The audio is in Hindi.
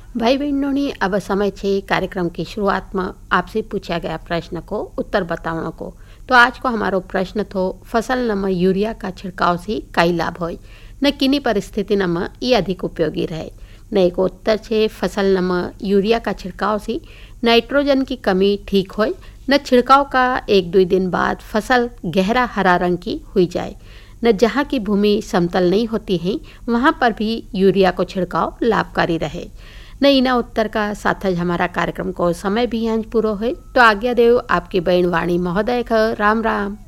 भाई बहनों ने अब समय छे कार्यक्रम की शुरुआत में आपसे पूछा गया प्रश्न को उत्तर बताने को। तो आज को हमारो प्रश्न थो फसल में यूरिया का छिड़काव से कई लाभ होय न किन्हीं परिस्थिति में ये अधिक उपयोगी रहे। न एक उत्तर छे फसल में यूरिया का छिड़काव से नाइट्रोजन की कमी ठीक होय न छिड़काव का 1-2 दिन बाद फसल गहरा हरा रंग की हुई जाए न जहाँ की भूमि समतल नहीं होती है वहाँ पर भी यूरिया को छिड़काव लाभकारी रहे। न इना उत्तर का साथ हमारा कार्यक्रम को समय भी यहाँ पूरा है। तो आज्ञा देव आपकी बहन वाणी महोदय का राम राम।